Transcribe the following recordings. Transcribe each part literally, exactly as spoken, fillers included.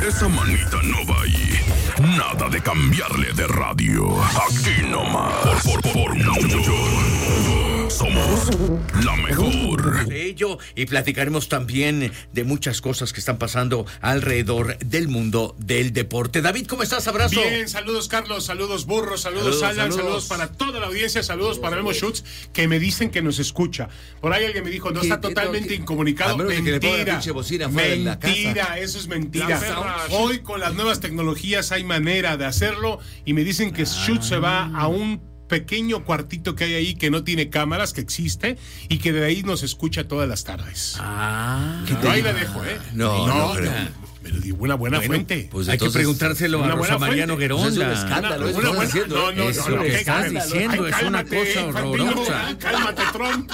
Esa manita no va ahí. Nada de cambiarle de radio. Aquí nomás. Por, por, por mucho. Somos la mejor. De ello, y platicaremos también de muchas cosas que están pasando alrededor del mundo del deporte. David, ¿cómo estás? Abrazo. Bien, saludos Carlos, saludos Burro, saludos, saludos Alan, saludos. saludos para toda la audiencia, saludos para Memo Schutz, que me dicen que nos escucha. Por ahí alguien me dijo, no está totalmente incomunicado. Mentira, mentira, eso es mentira. Hoy con las nuevas tecnologías hay manera de hacerlo y me dicen que Schutz se va a un pequeño cuartito que hay ahí que no tiene cámaras, que existe y que de ahí nos escucha todas las tardes. Ah, no, ahí la dejo, ¿eh? No, no, no, no. Me lo digo una buena bueno, fuente. Pues hay que preguntárselo a Rosa Mariano Guerón. Pues es un escándalo. Una, una buena, diciendo, no, no, eso no, no, que no, estás diciendo es una cosa horrorosa. Cálmate, Trump.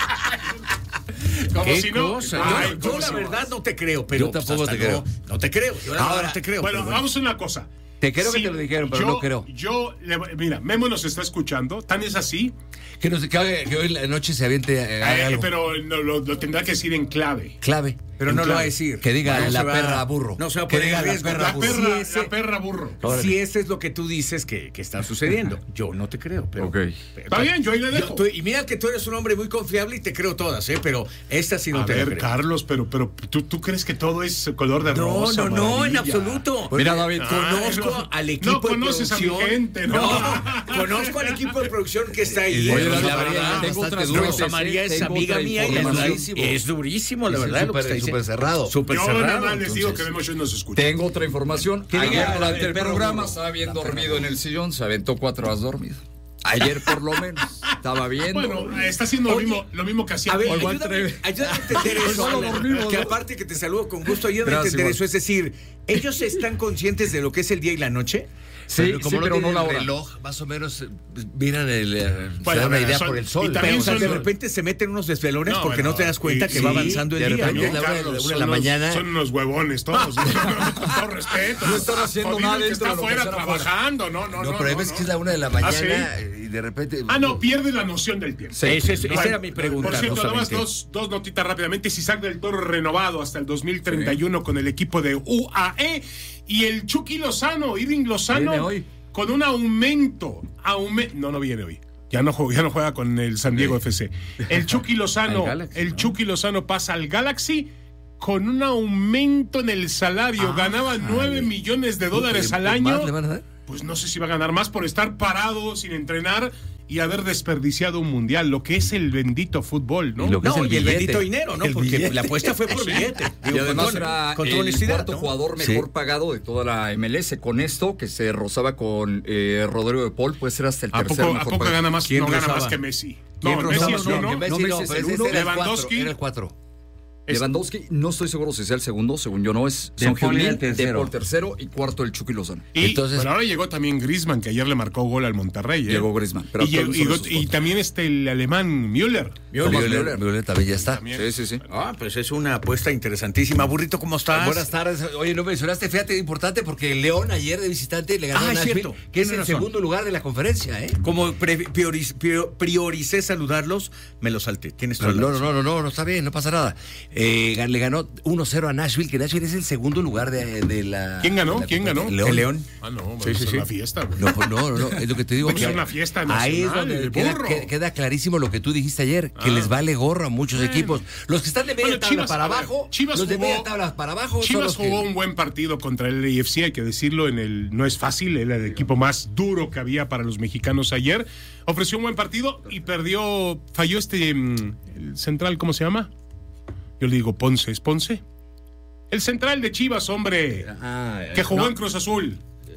Como ¿Qué si no, cosa? Ay, yo, yo la si verdad no te creo, pero yo tampoco pues te creo. No, no te creo. Yo la Ahora, verdad no te creo. Bueno, bueno, vamos a una cosa. Te creo sí, que te lo dijeron, pero yo, no creo. Yo, mira, Memo nos está escuchando, tan es así. Que, nos, que, que hoy en la noche se aviente eh, eh, algo. Pero no, lo, lo tendrá que decir en clave. Clave. Pero no lo va a decir. Que diga no la va, perra burro. No se va a que poner diga en riesgo. La perra la, burro. perra, si ese, la perra burro. Si ese es lo que tú dices que, que está sucediendo. Yo no te creo, pero... Okay. pero está bien, yo ahí le dejo. Yo, tú, y mira que tú eres un hombre muy confiable y te creo todas, ¿eh? Pero esta sí no a te ver, creo. Carlos, pero, pero ¿tú, ¿tú crees que todo es color de no, rosa? No, no, no, en maravilla? absoluto. Pues mira, David, conozco ah, no, al equipo no de conoces producción. A mi gente, ¿no? no, conozco al equipo de producción que está ahí. Oye, la, la verdad, tengo Rosa otras María es tengo amiga otra mía y es, es durísimo, la es verdad. Súper, lo que está diciendo. súper cerrado. Súper yo cerrado. nada más les digo entonces, que Memo Schutz nos escucha. Tengo otra información. Ayer diga, durante el programa burro. estaba bien dormido en el sillón, se aventó cuatro horas dormido. Ayer por lo menos estaba viendo. Bueno, está haciendo Oye, lo mismo, lo mismo que hacía. A ver, Paul. ayúdame, ayúdame a entender eso, Alan, que aparte que te saludo con gusto, ayúdame a entender eso. Es decir, ¿ellos están conscientes de lo que es el día y la noche? Sí, pero como sí, no pero no la hora. reloj, más o menos miran el, el Bueno, se da una bueno, idea son, por el sol. Pero, o sea, de son, repente se meten unos desvelones no, porque bueno, no te das cuenta y, que sí, va avanzando el de día, repente ¿no? la una, Carlos, una de la son mañana. Los, son unos huevones todos. con todo respeto. No están haciendo Jodido nada que dentro está de lo que afuera están afuera. trabajando. No, no, No, no. pero hay no, veces no. que es la una de la ¿Ah, mañana sí? y de repente. Ah, no, pierde la noción del tiempo. Sí, ese es- esa Bueno, era mi pregunta. Por cierto, nada más justamente. dos, dos notitas rápidamente. Isaac del Toro renovado hasta el dos mil treinta y uno sí. con el equipo de U A E. Y el Chucky Lozano, Irving Lozano, hoy. con un aumento. Aume no, no viene hoy. Ya no, juega, ya no juega con el San Diego sí. F C. El Chucky Lozano, Galaxy, el ¿no? Chucky Lozano pasa al Galaxy con un aumento en el salario. Ah, Ganaba nueve millones de dólares al año. ¿Más le van a dar? Pues no sé si va a ganar más por estar parado sin entrenar y haber desperdiciado un mundial, lo que es el bendito fútbol, ¿no? Y lo que no, es el y el billete. bendito dinero, ¿no? El Porque billete. la apuesta fue por billete. Digo, Y además con, era con el honestidad, cuarto ¿no? jugador mejor Sí. pagado de toda la M L S. Con esto, que se rozaba con eh, Rodrigo de Paul, puede ser hasta el ¿A tercer poco, mejor ¿a poco pagado. gana más? ¿Quién No gana rozaba? más que Messi. ¿Quién No, rozaba? Messi es uno. que Messi No, no, Messi es pero el ese uno. era el cuatro, Lewandowski. era el cuatro. Lewandowski, no estoy seguro si sea el segundo, según yo no es. De Son Paul era el Heung-min, De tercero. Paul tercero y cuarto el Chucky Lozano. Y, Entonces- pero ahora llegó también Griezmann, que ayer le marcó gol al Monterrey. ¿eh? Llegó Griezmann. Pero y, llegó- y, actualmente son esos y cuatro. también este el alemán Müller. Müller, Müller. Müller, Müller también ya está. También. Sí, sí, sí. Ah, pues es una apuesta interesantísima. Burrito, ¿cómo estás? Buenas tardes. Oye, no mencionaste, fíjate, importante porque el León ayer de visitante le ganó Ah, a es Nashville, cierto. que es Tienes el razón. segundo lugar de la conferencia, ¿eh? Como pre- prioriz- prior- prioricé saludarlos, me los salté. Tienes No, toda la no, razón. no, no, no, no está bien, no pasa nada. Eh, gan- le ganó uno cero a Nashville, que Nashville es el segundo lugar de, de la... ¿Quién ganó? de la ¿Quién conferencia. ganó? León. El León. Ah, no, vamos Sí, a sí, hacer sí. una fiesta. güey. No, pues no, no, no, es lo que te digo. Vamos a que hacer una fiesta ahí es nacional, donde el queda, burro. queda- queda clarísimo lo que tú dijiste ayer, que Ah. les vale gorro a muchos Bueno. equipos. Los que están de media Bueno, tabla Chivas, para a ver, abajo, Chivas los de jugó- media tabla para abajo son Chivas los que... jugó un buen partido contra el L A F C, hay que decirlo, en el no es fácil, era el equipo más duro que había para los mexicanos ayer. Ofreció un buen partido y perdió, falló este mm, el central, ¿cómo se llama? Yo le digo Ponce, ¿es Ponce? El central de Chivas, hombre, Ah, que jugó no. en Cruz Azul.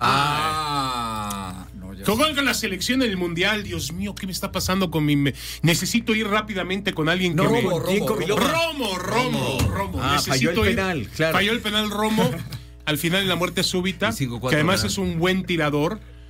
Ah, no, ya Jugó sé. con la selección en el Mundial. Dios mío, ¿qué me está pasando con mi... me- Necesito ir rápidamente con alguien No, que me... Romo, Romo, Romo, Romo. Romo, Romo. Ah, Necesito falló el ir- penal, claro. Falló el penal Romo, al final en la muerte súbita, Y cinco cuatro que además ganaron. es un buen tirador.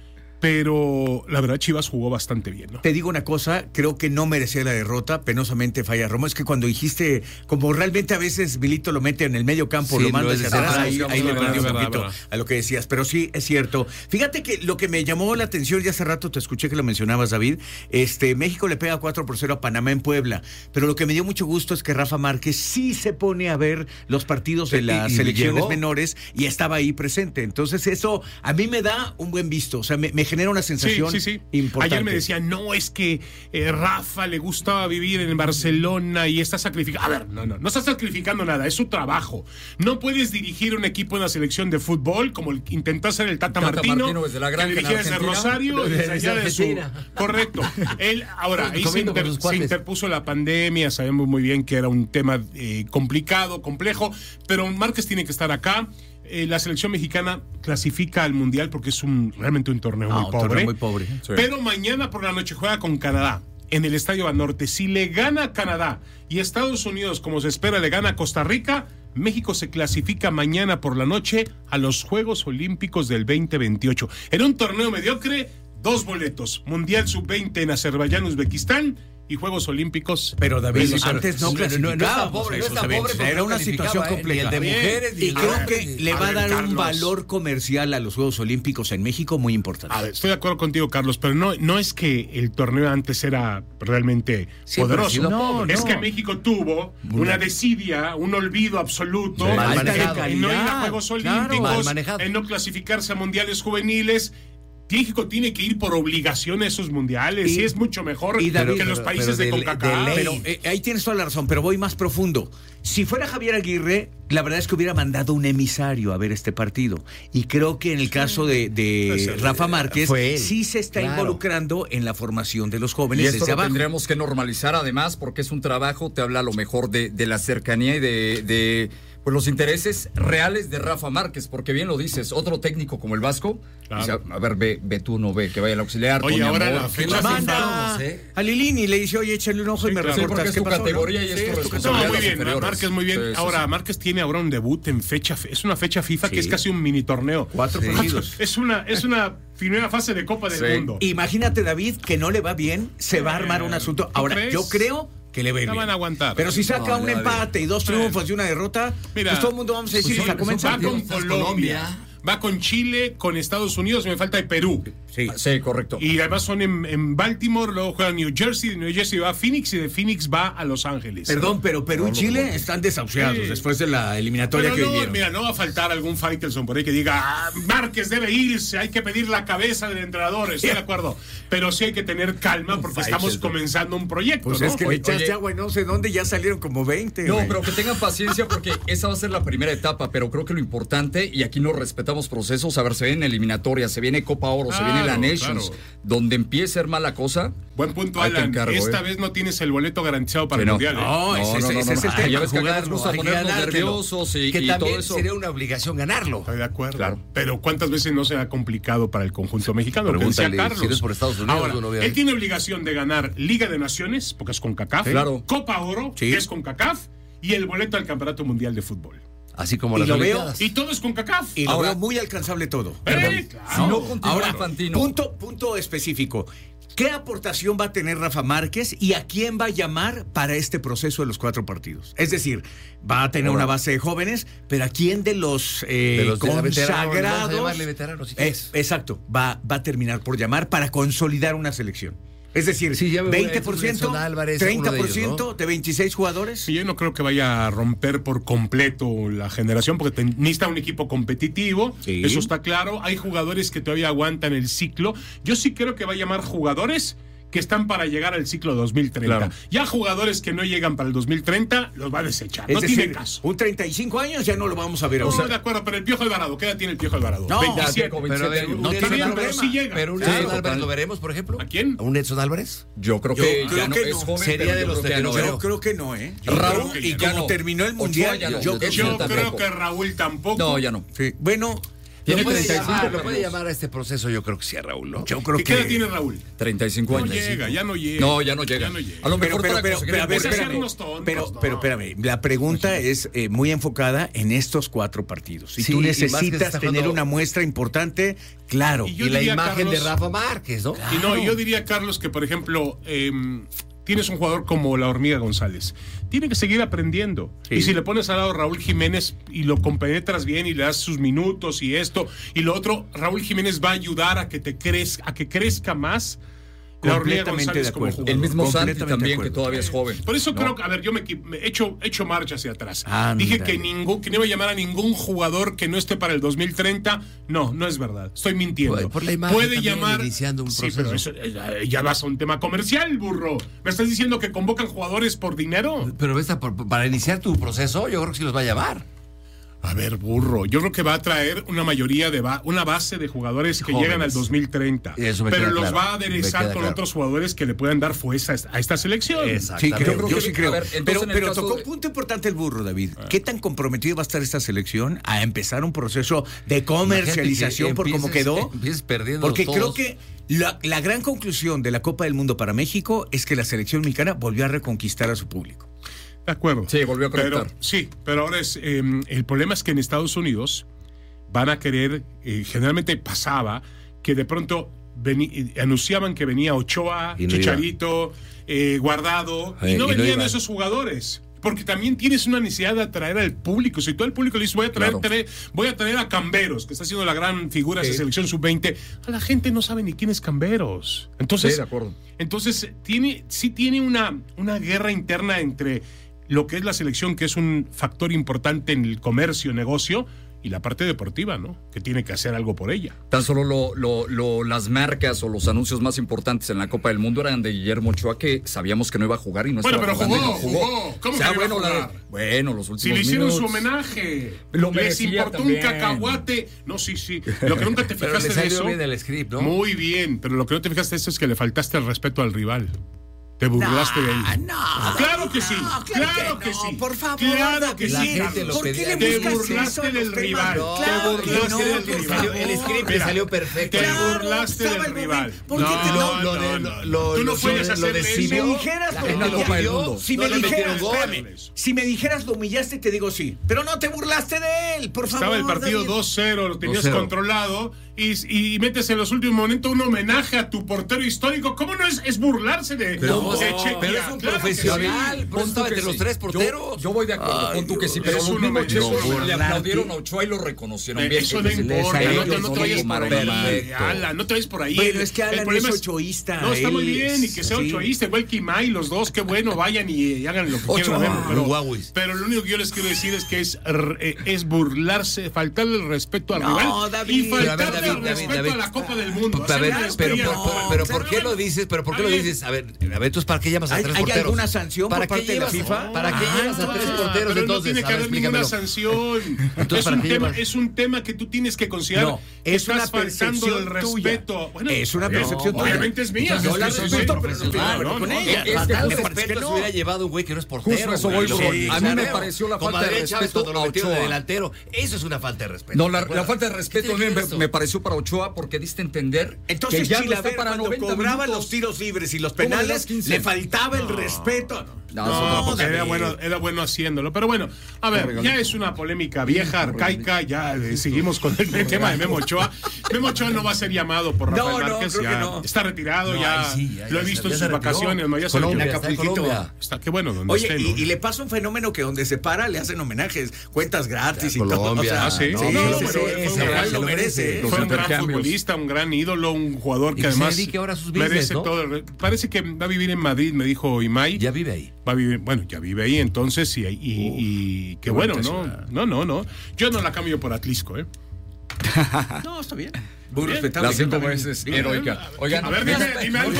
pero la verdad Chivas jugó bastante bien, ¿no? Te digo una cosa, creo que no merecía la derrota, penosamente falla Romo. Es que cuando dijiste, como realmente a veces Milito lo mete en el medio campo, sí, lo manda hacia atrás, ahí, ahí me perdí un poquito verdad. a lo que decías, pero sí, es cierto. Fíjate que lo que me llamó la atención, ya hace rato te escuché que lo mencionabas, David, este México le pega cuatro por cero a Panamá en Puebla, pero lo que me dio mucho gusto es que Rafa Márquez sí se pone a ver los partidos de las selecciones llegó. menores y estaba ahí presente. Entonces eso a mí me da un buen visto, o sea, me, me genera una sensación sí, sí, sí. importante. Ayer me decían, no, es que eh, Rafa le gustaba vivir en Barcelona y está sacrificando. A ver, no, no, no está sacrificando nada, es su trabajo. No puedes dirigir un equipo en la selección de fútbol como intentó hacer el Tata, Tata Martino, Martino desde la gran que dirigía desde Rosario, desde, desde allá de su... Correcto. Él, ahora, ahí se, inter, se interpuso la pandemia, sabemos muy bien que era un tema eh, complicado, complejo, pero Márquez tiene que estar acá. Eh, la selección mexicana clasifica al Mundial porque es un realmente un torneo ah, muy, un pobre, torneo muy pobre. Sí. Pero mañana por la noche juega con Canadá en el Estadio Banorte. Si le gana a Canadá y Estados Unidos, como se espera, le gana a Costa Rica, México se clasifica mañana por la noche a los Juegos Olímpicos del veinte veintiocho. En un torneo mediocre, dos boletos. Mundial sub veinte en Azerbaiyán, Uzbekistán y Juegos Olímpicos. Pero David, sí, antes no clasificábamos no, no, no, no, no era una situación compleja. De mujeres, y creo que le va a dar Carlos. un valor comercial a los Juegos Olímpicos en México muy importante. A ver, estoy de acuerdo contigo, Carlos, pero no, no es que el torneo antes era realmente sí, poderoso. No, no. Es que México tuvo una desidia, un olvido absoluto sí, mal manejado, en no ir a Juegos Olímpicos, claro, en no clasificarse a mundiales juveniles. México tiene que ir por obligación a esos mundiales y, y es mucho mejor y David, que los países de, de CONCACAF. Pero eh, ahí tienes toda la razón, pero voy más profundo. Si fuera Javier Aguirre, la verdad es que hubiera mandado un emisario a ver este partido. Y creo que en el caso de, de pues, Rafa Márquez, sí se está claro. involucrando en la formación de los jóvenes. Y esto desde lo abajo. tendremos que normalizar además, porque es un trabajo, te habla a lo mejor de, de la cercanía y de... de pues los intereses reales de Rafa Márquez, porque bien lo dices, otro técnico como el Vasco, claro. dice, a ver, ve, ve tú, no ve, que vaya al auxiliar. Oye, ahora amor, la fecha manda ¿eh? a Lilini le dice, oye, échale un ojo sí, y me claro, reportas. Sí, porque es tu categoría ¿no? y es sí, tu responsabilidad. No, muy bien, Márquez muy bien. Sí, ahora, sí, Márquez tiene ahora un debut en fecha, es una fecha FIFA sí. que es casi un mini torneo. Cuatro sí. partidos. Es una, es una primera fase de Copa del sí. Mundo. Imagínate, David, que no le va bien, se va a armar un asunto. Ahora, crees? yo creo... que le va a ir bien. van a aguantar. Pero si saca no, un empate y dos triunfos y una derrota, Mira, pues todo el mundo vamos a decir, pues va con Colombia, Colombia, va con Chile, con Estados Unidos, y me falta de Perú. Sí, sí, correcto. Y además son en, en Baltimore, luego juegan New Jersey, de New Jersey va a Phoenix y de Phoenix va a Los Ángeles. Perdón, pero Perú y Chile están desahuciados sí. después de la eliminatoria pero que no, vivieron. Mira, no va a faltar algún Faitelson por ahí que diga, ah, Márquez debe irse, hay que pedir la cabeza del entrenador, estoy de acuerdo. Pero sí hay que tener calma porque estamos comenzando un proyecto, pues ¿no? es que le echaste agua y no sé dónde, ya salieron como veinte. No, güey. pero que tengan paciencia porque esa va a ser la primera etapa, pero creo que lo importante, y aquí no respetamos procesos, a ver, se viene eliminatoria, se viene Copa Oro, claro, se viene la Nations, claro. donde empiece a ser mala cosa. Buen punto, Alan. Encargo, esta eh. vez no tienes el boleto garantizado para sí, no. el Mundial. ¿eh? No, ese, no, no, ese, no, ese no, no. Ya ves que acá nos gusta ponernos nerviosos y, que y también todo eso. Sería una obligación ganarlo. Estoy de acuerdo. Claro. Pero ¿cuántas veces no se ha complicado para el conjunto mexicano? Pregúntale, Carlos. si eres por Estados Unidos, ahora, no él tiene obligación de ganar Liga de Naciones, porque es CONCACAF, sí, claro. Copa Oro, sí. que es CONCACAF, y el boleto al Campeonato Mundial de Fútbol. Así como y las lo veo, y todo es CONCACAF. Y lo ahora, veo muy alcanzable todo. Eh, claro. Si no continúa ahora, Infantino. Punto, punto específico. ¿Qué aportación va a tener Rafa Márquez y a quién va a llamar para este proceso de los cuatro partidos? Es decir, va a tener ahora, una base de jóvenes, pero ¿a quién de los, eh, de los consagrados? Veteranos, veteranos, si es, exacto, va, va a terminar por llamar para consolidar una selección. Es decir, sí, veinte por ciento, Álvarez, treinta por ciento de, ellos, ¿no? de veintiséis jugadores. Sí, yo no creo que vaya a romper por completo la generación, porque te, necesita un equipo competitivo, sí. eso está claro. Hay jugadores que todavía aguantan el ciclo. Yo sí creo que va a llamar jugadores que están para llegar al ciclo dos mil treinta. Claro. Ya jugadores que no llegan para el dos mil treinta los va a desechar. Es no decir, tiene caso. Un treinta y cinco años ya no lo vamos a ver. No, o sea, de acuerdo, pero el Piojo Alvarado, ¿qué edad tiene el Piojo Alvarado? No, veintisiete. Pero, de, no tiene problema, pero sí llega. Pero un claro, Edson Álvarez lo veremos, por ejemplo. ¿A quién? ¿A un Edson Álvarez? Yo creo que, yo creo ya no, que es no. joven. Sería de los que no, Yo creo que no, ¿eh? Yo Raúl, y cuando no. terminó el Mundial, no. yo, yo creo que Raúl tampoco. No, ya no. Sí. Bueno, Tiene treinta y cinco. ¿Lo puede llamar a este proceso? Yo creo que sí, a Raúl, ¿no? Yo creo ¿Qué que... edad tiene Raúl? treinta y cinco años. No llega, ya no llega. No, ya no llega. Ya no llega. A lo mejor pero, para pero, conseguir pero, a ver, el espérame, unos tontos, pero, no. pero espérame, la pregunta es eh, muy enfocada en estos cuatro partidos. Si Sí, tú y más que necesitas está tener jugando- una muestra importante, claro. Y yo Y la diría, imagen Carlos, de Rafa Márquez, ¿no? Y no, yo diría, Carlos, que por ejemplo, eh, tienes un jugador como la Hormiga González. Tiene que seguir aprendiendo. Sí. Y si le pones al lado a Raúl Jiménez y lo compenetras bien y le das sus minutos y esto y lo otro, Raúl Jiménez va a ayudar a que te crezca, a que crezca más. La Hormiga Completamente González de como acuerdo. jugador. El mismo Santi Completamente de también, que acuerdo. todavía es joven. Por eso ¿no? creo que, a ver, yo me, me he hecho, he hecho marcha hacia atrás. Ándale. Dije que ningún, que no iba a llamar a ningún jugador que no esté para el dos mil treinta. No, no es verdad. Estoy mintiendo. Por- por la imagen Puede también, llamar. iniciando un Sí, proceso. pero eso, eh, ya vas a un tema comercial, burro. ¿Me estás diciendo que convocan jugadores por dinero? Pero esta, por- para iniciar tu proceso, yo creo que sí los va a llamar. A ver, burro, yo creo que va a traer una mayoría de ba- una base de jugadores que Jóvenes. llegan al dos mil treinta. Eso me pero queda los claro. va a Me aderezar queda con claro. otros jugadores que le puedan dar fuerza a esta- a esta selección. Sí, creo, Yo creo yo que- sí a creo. ver, entonces, pero en el pero caso tocó de- un punto importante el burro, David. ¿Qué tan comprometido va a estar esta selección a empezar un proceso de comercialización Imagínate por que cómo empieces- quedó? empieces perdiendo Porque todos. creo que la, la gran conclusión de la Copa del Mundo para México es que la selección mexicana volvió a reconquistar a su público. De acuerdo. Sí, volvió a pero, conectar. Sí, pero ahora es. eh, el problema es que en Estados Unidos van a querer. eh, generalmente pasaba que de pronto veni- eh, anunciaban que venía Ochoa, Y no Chicharito, eh, Guardado, Eh, y no y no venían iban. esos jugadores. Porque también tienes una necesidad de atraer al público. Si todo el público le dice, voy a traer, Claro. traer- voy a traer a Camberos, que está siendo la gran figura de esa selección sub veinte, a la gente no sabe ni quién es Camberos. Entonces, Sí, de acuerdo. entonces tiene, sí tiene una, una guerra interna entre lo que es la selección, que es un factor importante en el comercio, negocio, y la parte deportiva, ¿no? Que tiene que hacer algo por ella. Tan solo lo, lo, lo- las marcas o los anuncios más importantes en la Copa del Mundo eran de Guillermo Ochoa, que sabíamos que no iba a jugar y no Bueno, estaba pero jugando jugó, y no jugó. ¿Cómo O sea, que no iba bueno, a la de- jugar? bueno, los últimos Si le hicieron minutos. su homenaje, Lo les merecía importó un también. cacahuate. No, sí, sí. Lo que nunca te Pero le fijaste de salió eso. bien el script, ¿no? Muy bien, pero lo que no te fijaste de eso es que le faltaste el respeto al rival. Te burlaste de él. no, Claro que sí, no, claro que no, sí. por favor, Claro que David. La sí. gente lo ¿Por qué pedía. le Te buscas burlaste eso a los del temas? rival. No, Te claro burlaste que no, del por rival. favor. El script Mira, le salió perfecto. Te Claro, burlaste estaba del el rival. momento. ¿Por qué te- No, lo de- no, no. lo- Tú no lo- puedes lo hacer de eso. Si me Silvio, dijeras la lo gente en la Copa del humilló, Mundo. si No me le dijeras, metieron gol. espérame, si me dijeras lo humillaste, te digo sí. Pero no te burlaste de él, por favor. Estaba el partido David. dos cero, lo tenías dos cero. controlado y, y metes en los últimos momentos un homenaje a tu portero histórico. ¿Cómo no es, es burlarse de, Pero, de Chequia? pero es un Claro que profesional. sí. Por eso estaba que entre los sí. tres Yo- porteros. Yo, voy de acuerdo Ay, con tú que sí, Dios. pero Es los una mismos mentira. checos No, le burlarte. aplaudieron a Ochoa y lo reconocieron Eh, bien. Eso no Entonces, importa, les- no, ellos te- no no te vayas lo por ahí. tomaron perfecto. Alan, no te vayas por ahí. Pero El- es que el Alan problema es ochoísta, No, está muy él bien, y es- que sea sí. ochoísta, igual que Imai, los dos, qué bueno, vayan y, y hagan lo que Ochoa, quieran. ¿no? Pero, Guauis. pero lo único que yo les quiero decir es que es, r- eh, es burlarse, faltarle el respeto al No, rival David. y Pero a ver, faltarle David, el David, respeto David. a la Copa del Mundo. A ver, Hacer una pero, despedida. pero, pero, No, pero pero ¿por qué bueno, lo dices? ¿Pero por qué lo está bien. dices? A ver, a ver, entonces, ¿para qué llamas a ¿Hay- tres hay porteros? alguna sanción ¿Para por qué parte de la llevas- FIFA? ¿Para qué Ah, llevas a tres entonces, porteros pero entonces? no tiene que A ver, haber ninguna explícamelo. sanción. Entonces, es, ¿para un qué tema, llevas? es un tema que tú tienes que considerar. No, que es una estás faltando percepción el respeto. tuya. Bueno, Es una está bien. percepción tuya. Obviamente es mía. Yo la Sí, sí, respeto, sí, pero no estoy de no, acuerdo no, con no. ella. Es que Fatal, con me parece respeto que se no. hubiera llevado un güey que no es portero. Justo eso güey. voy, Lo Burro. sí, A mí me clareo. pareció la Como falta de Adrián Chávez respeto cuando lo a metieron de Ochoa. delantero. Eso es una falta de respeto. No, la, ¿te acuerdas? la falta de respeto ¿Qué a mí tiene que me, ver esto? me pareció para Ochoa porque diste a entender Entonces, que ya no Chilaver, está para cuando noventa cobraban minutos. los tiros libres y los ¿Cómo le das penales, quince? le faltaba el respeto. No, No, es otra porque cosa. era bueno, era bueno haciéndolo. Pero bueno, a ver, ya es una polémica vieja, arcaica. Ya eh, seguimos con el, el tema de Memo Ochoa. Memo Ochoa no va a ser llamado por Rafael No, no, Márquez. creo ya que no. está retirado, No, ya, ahí sí, ya- lo he ya visto se- en ya sus se retiró. vacaciones. No, ya se Colombia, retiró. está en Acapulquito. Colombia. Está, qué bueno, donde Oye, esté, y, ¿no? y le pasa un fenómeno que donde se para le hacen homenajes, cuentas gratis y todo. Colombia. O sea, Ah, sí. sí, No, sí, no, sí, pero sí, fue ese un gran- Raúl lo merece. los Fue un gran intercambios. futbolista, un gran ídolo, un jugador Y que que se además dedique ahora a sus business, merece ¿no? todo. el- Parece que va a vivir en Madrid, me dijo Imai. Ya vive ahí. Va a vivir, bueno, ya vive ahí entonces y, y, y qué bueno, bonita ¿no? ciudad. No, no, no. Yo no la cambio por Atlisco, ¿eh? No, está bien. Muy respetable. Las cinco veces heroica. Oigan, a ver, dime, dime algo.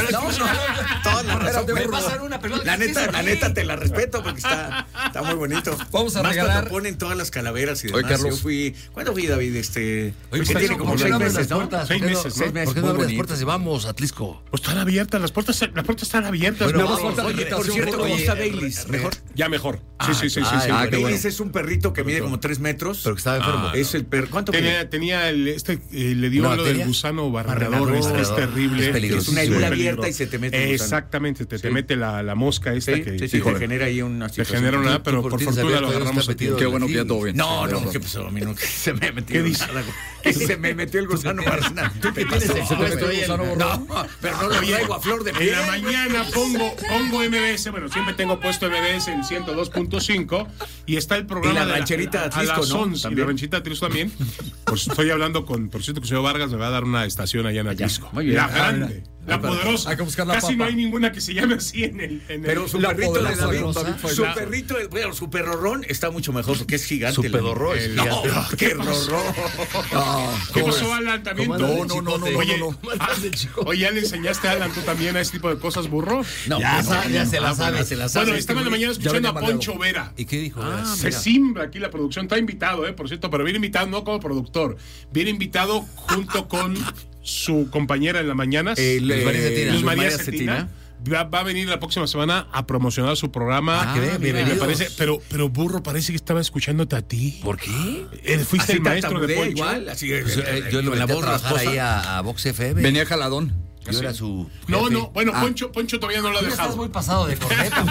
Toda la razón. Me pasan una pelota. La neta, la neta te la respeto porque está, está muy bonito. Vamos a Más regalar. cuando ponen todas las calaveras y demás. Oye, Carlos. Yo fui. ¿Cuándo fui, David? Este. Oye, que tiene como seis meses, ¿no? Seis meses, Seis meses. ¿Por qué no abres las puertas y vamos a Atlisco? Pues están abiertas, las puertas, las puertas están abiertas. Bueno, No, vamos, no, oye, por cierto, ¿cómo está Baileys? ¿Mejor? Ya mejor. Sí, sí, sí, sí. Ah, sí, ah, sí, Baileys bueno. es un perrito que mide como tres metros. Pero que estaba enfermo. Ah, es el perro. ¿Cuánto Tenía, mide? tenía el, este, eh, le dio ¿Una lo del bacteria? gusano barrenador, Barrenador, este es terrible. es peligroso. Es una herida abierta y se te mete el gusano. Exactamente, te, te Sí. mete la, la mosca esta Sí, que sí, sí, híjole, te genera ahí una te situación. genera una, pero por por ti fortuna sabía lo que agarramos está a tiempo. metido. Qué bueno que ya todo bien. No, no, ¿qué pasó? A mí no, se me metió nada. Que se me metió el gusano barrenador. ¿Tú qué tienes? ¿Se te metió el gusano borrón? No, pero no lo traigo a flor de piel. En la mañana pongo, pongo M B S, bueno, siempre tengo puesto M B S en ciento dos punto cinco y está el programa Y la de rancherita a, a Atlisco, las ¿no? once, y También. la rancherita Atlisco también. Pues estoy hablando con, por cierto, que el señor Vargas me va a dar una estación allá en Atlisco. Muy bien. La Ah, grande, la Ah, poderosa. hay que buscar la Casi papa. no hay ninguna que se llame así en el... En Pero el, su La perrito de poderosa David, Rosa. su La- perrito, bueno, su perrorrón está mucho mejor porque es gigante. Su el- pedorro es el- gigante. No, qué rorró. ¿Qué pasó, Alan? También ¿Cómo tú. andas de No, no, no, chicote? Oye, ¿Cómo andas de chicote? oye, ¿ya le enseñaste a Alan tú también a ese tipo de cosas, burro? No, Ya, no, sa- ya no, se la no, sabe, no, se la sabe. Bueno, estaba en la mañana escuchando a Poncho Vera. ¿Y qué dijo? Ah, Se simbra aquí la producción, está invitado, eh, por cierto, pero viene invitado no como productor, viene invitado junto con su compañera en la mañana, El, Luz María eh, Cetina. Luz María María Cetina. Cetina. Va, va a venir la próxima semana a promocionar su programa. Ah, qué bien, Me bienvenidos. parece, pero, pero burro, parece que estaba escuchándote a ti. ¿Por qué? Eh, Fuiste Así el maestro de tartamudea Poncho. igual, así Pues, eh, yo lo con metí la a voz trabajar rasposa. ahí a, a Vox F M. Venía jaladón. Yo era su No, jefe. no, bueno, Ah, Poncho, Poncho todavía no lo ha tú ya estás dejado. muy pasado de corneta.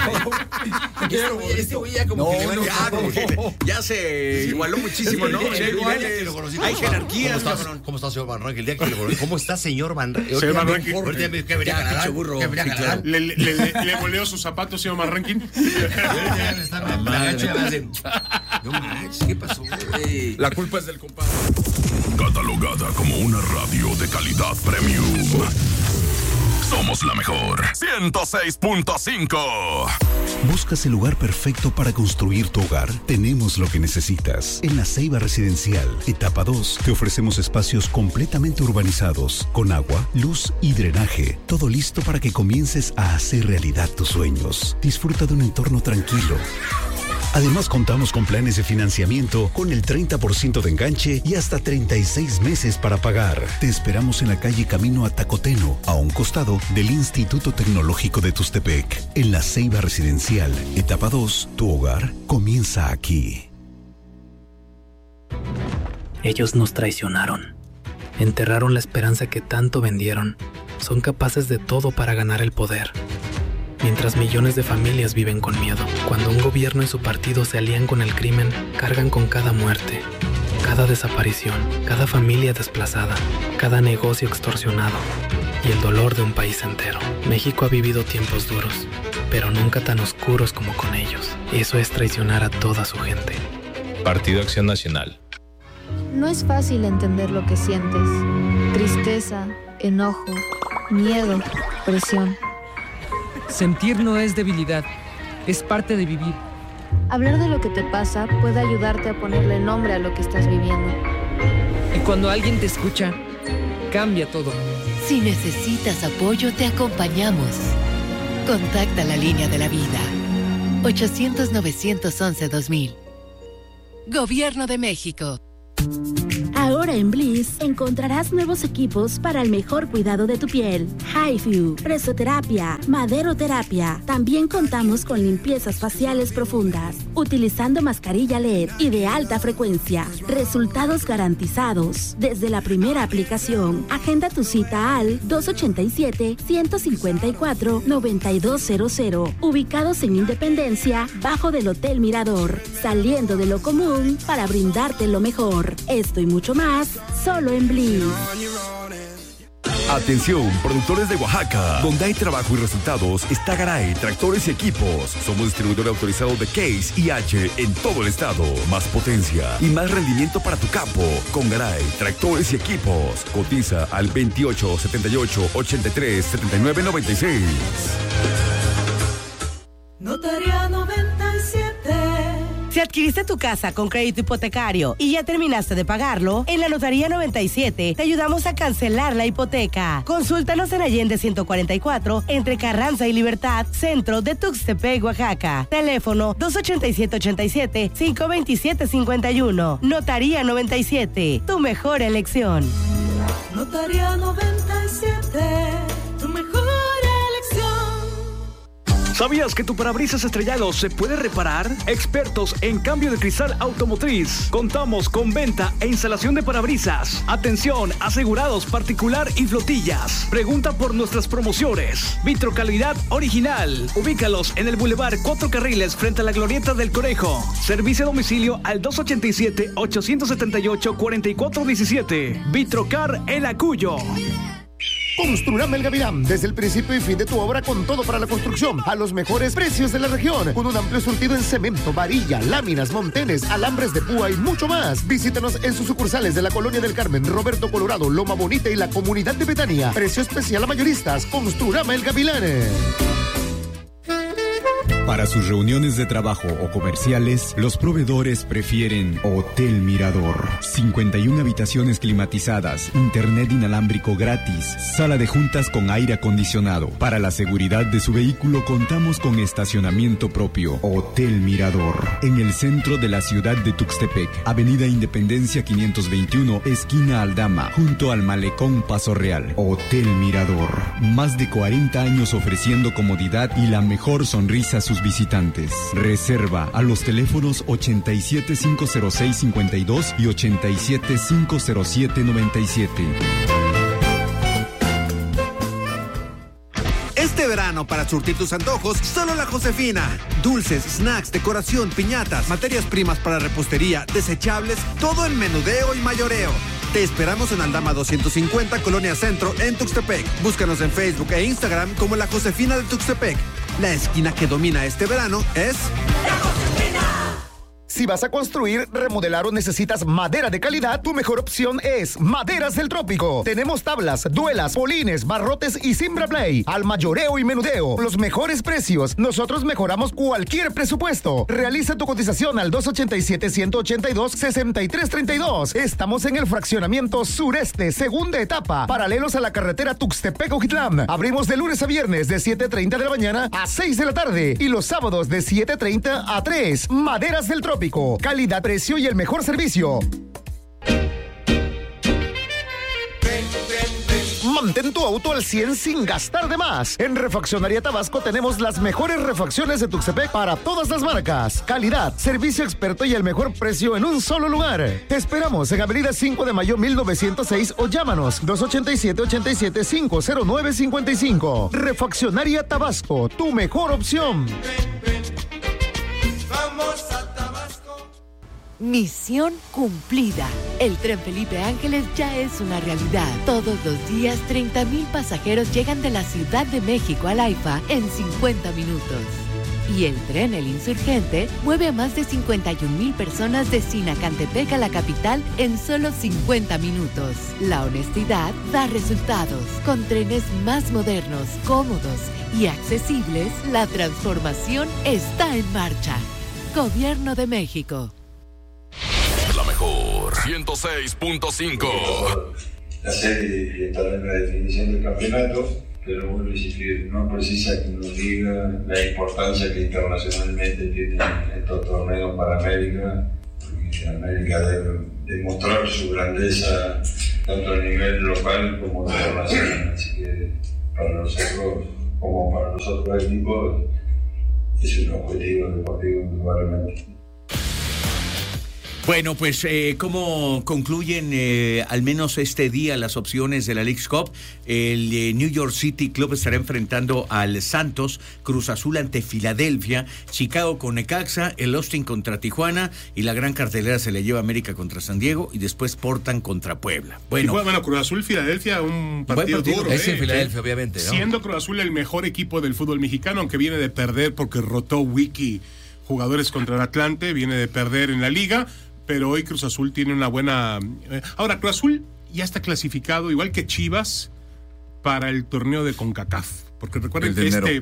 Este güey- Este güey ya como No, que le no, vale- Ya, como que ya se igualó muchísimo, ¿no? El Hay día que niveles, lo conocí, hay ¿cómo jerarquías, está? cabrón. ¿Cómo está, señor Van Ranking? El día que lo conocí. ¿Cómo está, señor Van Ranking? Señor Van Ranking. Ahorita me dijo que venía a Ya, ganar. pinche burro. Que venía a Sí, ganar. Le, le, le, le, le boleó sus zapatos, señor Marranquín. Ya me está- me agacho y me hacen- No manches, ¿qué pasó, güey? La culpa es del compadre. Catalogada como una radio de calidad premium. Somos la mejor. ciento seis punto cinco. ¿Buscas el lugar perfecto para construir tu hogar? Tenemos lo que necesitas. En La Ceiba Residencial, etapa dos, te ofrecemos espacios completamente urbanizados, con agua, luz y drenaje. Todo listo para que comiences a hacer realidad tus sueños. Disfruta de un entorno tranquilo. Además, contamos con planes de financiamiento con el treinta por ciento de enganche y hasta treinta y seis meses para pagar. Te esperamos en la calle Camino a Tacoteno, a un costado del Instituto Tecnológico de Tustepec. En La Ceiba Residencial, etapa dos, tu hogar comienza aquí. Ellos nos traicionaron. Enterraron la esperanza que tanto vendieron. Son capaces de todo para ganar el poder. Mientras millones de familias viven con miedo. Cuando un gobierno y su partido se alían con el crimen, cargan con cada muerte, cada desaparición, cada familia desplazada, cada negocio extorsionado y el dolor de un país entero. México ha vivido tiempos duros, pero nunca tan oscuros como con ellos. Eso es traicionar a toda su gente. Partido Acción Nacional. No es fácil entender lo que sientes. Tristeza, enojo, miedo, presión. Sentir no es debilidad, es parte de vivir. Hablar de lo que te pasa puede ayudarte a ponerle nombre a lo que estás viviendo. Y cuando alguien te escucha, cambia todo. Si necesitas apoyo, te acompañamos. Contacta la línea de la vida. ochocientos, novecientos once, dos mil. Gobierno de México. Ahora en Bliss encontrarás nuevos equipos para el mejor cuidado de tu piel. HiFu, presoterapia, maderoterapia. También contamos con limpiezas faciales profundas, utilizando mascarilla L E D y de alta frecuencia. Resultados garantizados desde la primera aplicación. Agenda tu cita al dos ochenta y siete, ciento cincuenta y cuatro, noventa y dos cero cero. Ubicados en Independencia, bajo del Hotel Mirador. Saliendo de lo común para brindarte lo mejor. Esto y mucho más, solo en Bliss. Atención, productores de Oaxaca, donde hay trabajo y resultados, está Garay, tractores y equipos. Somos distribuidor autorizado de Case y H en todo el estado. Más potencia y más rendimiento para tu campo. Con Garay, tractores y equipos. Cotiza al veintiocho, setenta y ocho, ochenta y tres, setenta y nueve, noventa y seis. Notaría noventa y siete. Si adquiriste tu casa con crédito hipotecario y ya terminaste de pagarlo, en la Notaría noventa y siete te ayudamos a cancelar la hipoteca. Consúltanos en Allende ciento cuarenta y cuatro, entre Carranza y Libertad, centro de Tuxtepec, Oaxaca. Teléfono dos ochenta y siete, ochenta y siete, cinco veintisiete, cincuenta y uno. Notaría noventa y siete, tu mejor elección. Notaría noventa y siete, tu mejor elección. ¿Sabías que tu parabrisas estrellado se puede reparar? Expertos en cambio de cristal automotriz. Contamos con venta e instalación de parabrisas. Atención, asegurados particular y flotillas. Pregunta por nuestras promociones. Vitrocalidad original. Ubícalos en el Boulevard Cuatro Carriles frente a la Glorieta del Conejo. Servicio a domicilio al dos ochenta y siete, ochocientos setenta y ocho, cuarenta y cuatro diecisiete. Vitrocar El Acuyo. Construrama El Gavilán, desde el principio y fin de tu obra con todo para la construcción, a los mejores precios de la región, con un amplio surtido en cemento, varilla, láminas, montenes, alambres de púa y mucho más. Visítanos en sus sucursales de la Colonia del Carmen, Roberto Colorado, Loma Bonita y la Comunidad de Betania. Precio especial a mayoristas. Construrama El Gavilán. Para sus reuniones de trabajo o comerciales, los proveedores prefieren Hotel Mirador. cincuenta y una habitaciones climatizadas, internet inalámbrico gratis, sala de juntas con aire acondicionado. Para la seguridad de su vehículo contamos con estacionamiento propio. Hotel Mirador. En el centro de la ciudad de Tuxtepec, Avenida Independencia quinientos veintiuno, esquina Aldama, junto al Malecón Paso Real. Hotel Mirador. Más de cuarenta años ofreciendo comodidad y la mejor sonrisa a sus visitantes. Reserva a los teléfonos ochenta y siete, cinco cero seis, cincuenta y dos y ochenta y siete, cinco cero siete, noventa y siete. Este verano, para surtir tus antojos, solo La Josefina. Dulces, snacks, decoración, piñatas, materias primas para repostería, desechables, todo en menudeo y mayoreo. Te esperamos en Aldama doscientos cincuenta, Colonia Centro, en Tuxtepec. Búscanos en Facebook e Instagram como La Josefina de Tuxtepec. La esquina que domina este verano es La Josefina. Si vas a construir, remodelar o necesitas madera de calidad, tu mejor opción es Maderas del Trópico. Tenemos tablas, duelas, polines, barrotes y Simbra Play. Al mayoreo y menudeo, los mejores precios. Nosotros mejoramos cualquier presupuesto. Realiza tu cotización al dos ochenta y siete, ciento ochenta y dos, sesenta y tres treinta y dos. Estamos en el fraccionamiento sureste, segunda etapa, paralelos a la carretera Tuxtepec-Ojitlán. Abrimos de lunes a viernes de siete treinta de la mañana a seis de la tarde y los sábados de siete treinta a tres. Maderas del Trópico. Calidad, precio y el mejor servicio. Mantén tu auto al cien sin gastar de más. En Refaccionaría Tabasco tenemos las mejores refacciones de Tuxtepec para todas las marcas. Calidad, servicio experto y el mejor precio en un solo lugar. Te esperamos en Avenida cinco de mayo mil novecientos seis o llámanos dos ochenta y siete, ochenta y siete, cinco cero nueve, cincuenta y cinco. Refaccionaría Tabasco, tu mejor opción. Vamos a Misión cumplida. El Tren Felipe Ángeles ya es una realidad. Todos los días, treinta mil pasajeros llegan de la Ciudad de México al AIFA en cincuenta minutos. Y el tren El Insurgente mueve a más de cincuenta y un mil personas de Sinacantepec a la capital en solo cincuenta minutos. La honestidad da resultados. Con trenes más modernos, cómodos y accesibles, la transformación está en marcha. Gobierno de México. La mejor ciento seis punto cinco. La serie estará en la definición del campeonato, pero vuelvo a insistir, no precisa que nos diga la importancia que internacionalmente tienen estos torneos para América, porque América debe demostrar su grandeza tanto a nivel local como internacional, así que para nosotros, como para los otros equipos, es un objetivo deportivo indudablemente. Bueno, pues, eh, ¿cómo concluyen eh, al menos este día las opciones de la Leagues Cup? El eh, New York City Club estará enfrentando al Santos, Cruz Azul ante Filadelfia, Chicago con Necaxa, el Austin contra Tijuana y la gran cartelera se le lleva América contra San Diego y después Portland contra Puebla. Bueno, y, bueno Cruz Azul, Filadelfia, un partido, partido duro. Es eh, en Filadelfia, obviamente, ¿no? Siendo Cruz Azul el mejor equipo del fútbol mexicano, aunque viene de perder porque rotó Wiki jugadores contra el Atlante, viene de perder en la liga. Pero hoy Cruz Azul tiene una buena... Ahora, Cruz Azul ya está clasificado, igual que Chivas, para el torneo de CONCACAF. Porque recuerden que este,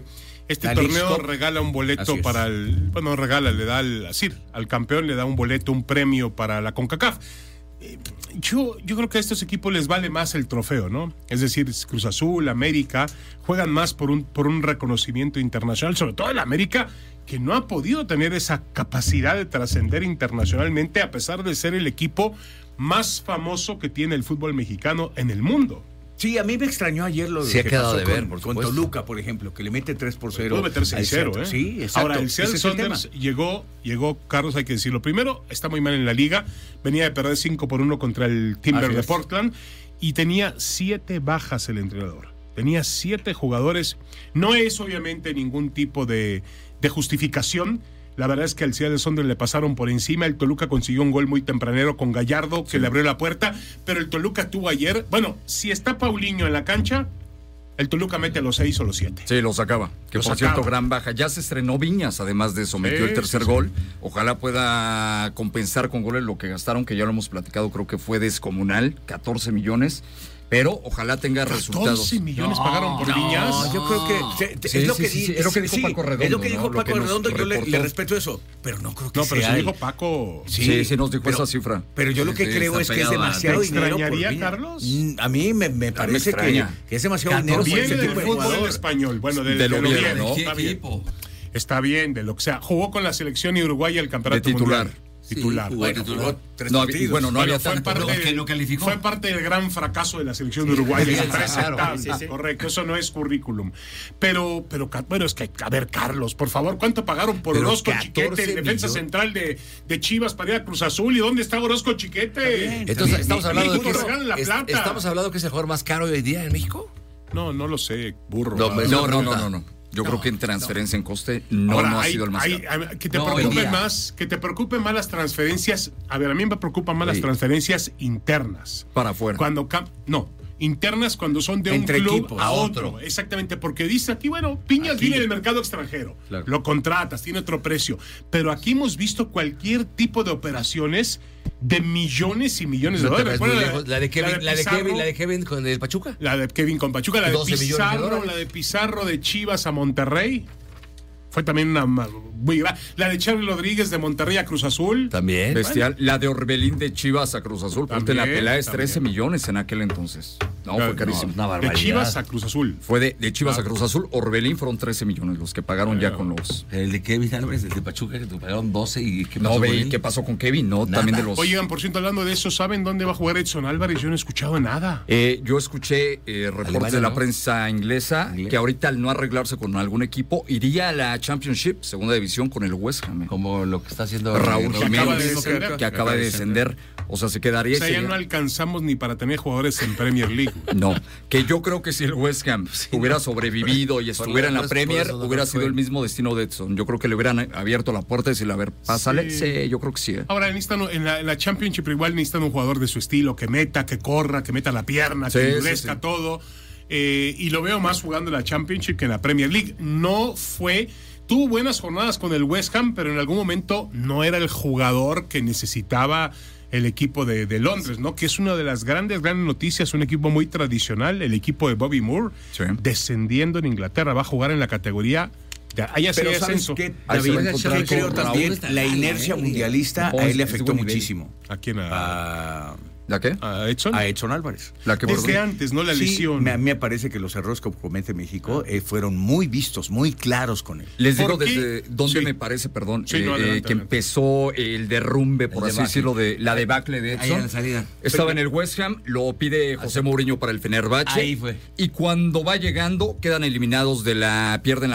Este torneo regala un boleto para el... Bueno, regala, le da al, así, al campeón, le da un boleto, un premio para la CONCACAF. Eh, yo, yo creo que a estos equipos les vale más el trofeo, ¿no? Es decir, Cruz Azul, América, juegan más por un, por un reconocimiento internacional, sobre todo el América, que no ha podido tener esa capacidad de trascender internacionalmente a pesar de ser el equipo más famoso que tiene el fútbol mexicano en el mundo. Sí, a mí me extrañó ayer lo sí, que pasó de ver, con, con Toluca, por ejemplo, que le mete tres por cero. Pudo meter seis cero, ¿eh? Sí, exacto. Ahora, el Seattle Sounders llegó, llegó, Carlos, hay que decirlo. Primero, está muy mal en la liga. Venía de perder cinco por uno contra el Timber de Portland y tenía siete bajas el entrenador. Tenía siete jugadores. No es, obviamente, ningún tipo de, de justificación. La verdad es que al Seattle Sounders le pasaron por encima. El Toluca consiguió un gol muy tempranero con Gallardo, que sí. le abrió la puerta. Pero el Toluca tuvo ayer... Bueno, si está Paulinho en la cancha, el Toluca mete a los seis o los siete. Sí, lo sacaba. Que lo por sacaba. cierto, gran baja. Ya se estrenó Viñas, además de eso. Metió sí, el tercer sí, gol. Sí. Ojalá pueda compensar con goles lo que gastaron, que ya lo hemos platicado. Creo que fue descomunal. catorce millones. Pero ojalá tenga resultados. catorce millones no, pagaron por no, Viñas. Yo creo que te, te, sí, es lo sí, que, sí, sí, es lo que dijo sí, Paco Redondo. Es lo que dijo ¿no? Paco que Redondo. Yo le, le respeto eso. Pero no creo que no, sea. No, pero si dijo Paco. Sí, sí, sí nos dijo pero, esa cifra. Pero yo lo que sí, creo es que es demasiado dinero. ¿Te extrañaría, Carlos? A mí me, me parece me que, que es demasiado dinero. Viene del fútbol español. Bueno, del, de lo de bien, ¿no? Está bien. Está bien, de lo que sea. Jugó con la selección uruguaya el campeonato mundial. Titular. Sí, bueno, titular. Tres no, partidos. Bueno, no bueno, había fue tanto. parte, ¿no? que lo calificó. Fue parte del gran fracaso de la selección de Uruguay. Sí, claro, sí, sí. Correcto, eso no es currículum. Pero, pero, bueno, es que, a ver, Carlos, por favor, ¿cuánto pagaron por pero Orozco Chiquete, el defensa central de, de Chivas para ir a Cruz Azul? ¿Y dónde está Orozco Chiquete? Entonces, estamos hablando de que la es, plata. estamos hablando que es el jugador más caro hoy día en México. No, no lo sé, burro. No, no, no, no, no. no. Yo no, creo que en transferencia no. en coste no, Ahora, no ha hay, sido el más hay, caro. Hay, que te no, preocupen más, que te preocupen más las transferencias. A ver, a mí me preocupan más sí. las transferencias internas. Para afuera. Cuando no, internas cuando son de Entre un club equipos, a otro. otro. Exactamente, porque dice aquí, bueno, Piñas aquí. viene del mercado extranjero. Claro. Lo contratas, tiene otro precio. Pero aquí hemos visto cualquier tipo de operaciones de millones y millones de dólares. La, la de Kevin, la de, Pizarro, la de Kevin, la de Kevin con el Pachuca. La de Kevin con Pachuca, la de Pizarro, la de Pizarro de Chivas a Monterrey. Fue también una muy grande. La de Charlie Rodríguez de Monterrey a Cruz Azul. También. Bestial. Bueno. La de Orbelín de Chivas a Cruz Azul. Ponte la pelada, es trece millones en aquel entonces. No, claro, fue carísimo. No, una de Chivas a Cruz Azul. Fue de, de Chivas ah. a Cruz Azul. Orbelín fueron trece millones los que pagaron claro. ya con los. El de Kevin Álvarez, el de Pachuca, que te pagaron doce. ¿Y qué pasó no, ve, ¿qué pasó con Kevin? No, nada. También de los. Oigan, por cierto, hablando de eso, ¿saben dónde va a jugar Edson Álvarez? Yo no he escuchado nada. Eh, yo escuché eh, reportes Alemania, de la ¿no? prensa inglesa ¿Inglés? que ahorita al no arreglarse con algún equipo iría a la Championship, segunda división, con el West Ham. Como lo que está haciendo Raúl que Jiménez, acaba de descender, que acaba de descender. O sea, se quedaría. O sea, ya no alcanzamos ni para tener jugadores en Premier League. No, que yo creo que si el West Ham sí, hubiera sobrevivido y estuviera en la Premier, no hubiera sido el mismo destino de Edson. Yo creo que le hubieran abierto la puerta y decirle, a ver, pásale. Sí, sí yo creo que sí. ¿eh? Ahora, necesitan, en, la, en la Championship igual necesitan un jugador de su estilo, que meta, que corra, que meta la pierna, sí, que endurezca sí, sí. todo. Eh, y lo veo más jugando en la Championship que en la Premier League. No fue... Tuvo buenas jornadas con el West Ham, pero en algún momento no era el jugador que necesitaba el equipo de, de Londres, ¿no? Que es una de las grandes, grandes noticias, un equipo muy tradicional, el equipo de Bobby Moore, sí. descendiendo en Inglaterra, va a jugar en la categoría de allá pero ¿sabes qué, David? Que creo también la inercia eh, mundialista a él le afectó muchísimo. ¿A quién? A... a... ¿La qué? ¿A Edson? A Edson Álvarez. La que Desde antes, ¿no? La sí, lesión. Me, me parece que los errores que comete México eh, fueron muy vistos, muy claros con él. Les digo desde dónde sí. me parece, perdón, sí, eh, no, adelante, que adelante. empezó el derrumbe, por el así decirlo, de la debacle de Edson. Ahí en la salida. Estaba en el West Ham, lo pide José Mourinho para el Fenerbahce. Ahí fue. Y cuando va llegando, quedan eliminados de la... pierden la